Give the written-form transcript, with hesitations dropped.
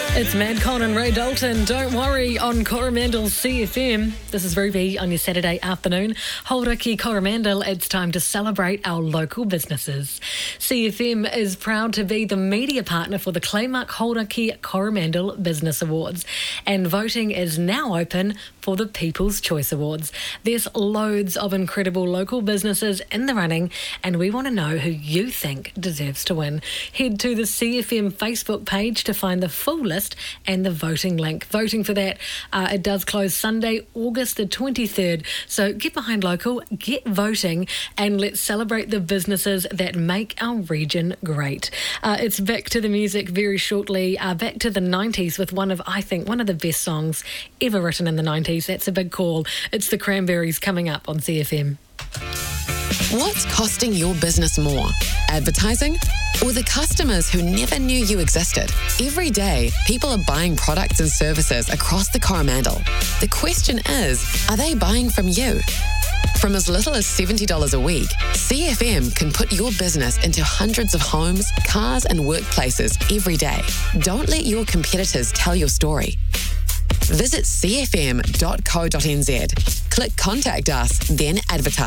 It's Madcon and Ray Dalton. Don't worry on Coromandel CFM. This is Ruby on your Saturday afternoon. Hauraki Coromandel, it's time to celebrate our local businesses. CFM is proud to be the media partner for the Claymark Hauraki Coromandel Business Awards. And voting is now open for the People's Choice Awards. There's loads of incredible local businesses in the running, and we want to know who you think deserves to win. Head to the CFM Facebook page to find the full list and the voting link. Voting for that, it does close Sunday, August the 23rd. So get behind local, get voting, and let's celebrate the businesses that make our region great. It's back to the music very shortly, back to the 90s with one of the best songs ever written in the 90s. That's a big call. It's the Cranberries coming up on CFM. What's costing your business more? Advertising? Or the customers who never knew you existed? Every day, people are buying products and services across the Coromandel. The question is, are they buying from you? From as little as $70 a week, CFM can put your business into hundreds of homes, cars and workplaces every day. Don't let your competitors tell your story. Visit cfm.co.nz. Click Contact Us, then advertise.